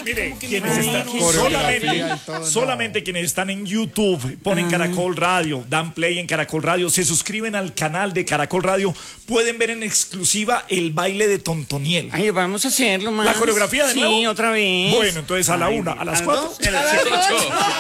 Mire, quienes están coreografía y todo, solamente quienes están en YouTube, ponen Caracol Radio, dan play en Caracol Radio, se suscriben al canal de Caracol Radio, pueden ver en exclusiva el baile de Tontoniel. Ay, vamos a hacerlo más. ¿La coreografía de nuevo? Sí, otra vez. Bueno, entonces a la 1, a las 4. A las 2,